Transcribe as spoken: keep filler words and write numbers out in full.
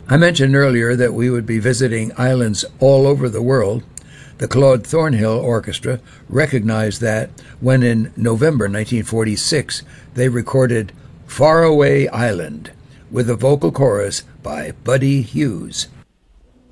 I mentioned earlier that we would be visiting islands all over the world. The Claude Thornhill Orchestra recognized that when in November nineteen forty-six they recorded Faraway Island with a vocal chorus by Buddy Hughes.